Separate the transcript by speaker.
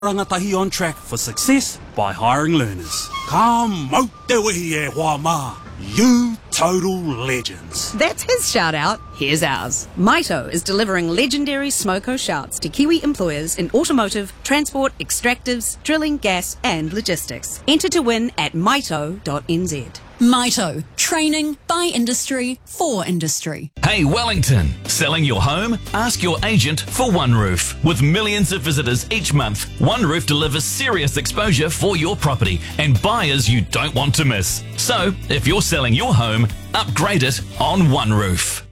Speaker 1: rangatahi on track for success by hiring learners. Ka mau te wihi e hoa ma. You total legends.
Speaker 2: That's his shout out. Here's ours. Maito is delivering legendary Smoko shouts to Kiwi employers in automotive, transport, extractives, drilling, gas, and logistics. Enter to win at maito.nz.
Speaker 3: Maito, training by industry for industry.
Speaker 4: Hey Wellington, selling your home? Ask your agent for OneRoof. With millions of visitors each month, OneRoof delivers serious exposure for your property and buyers you don't want to miss. So, if you're selling your home, upgrade it on OneRoof.